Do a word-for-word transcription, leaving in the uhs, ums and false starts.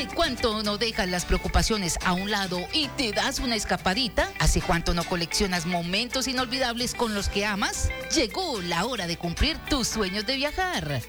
cuánto no dejas las preocupaciones a un lado y te das una escapadita? ¿Hace cuánto no coleccionas momentos inolvidables con los que amas? Llegó la hora de cumplir tus sueños de viajar.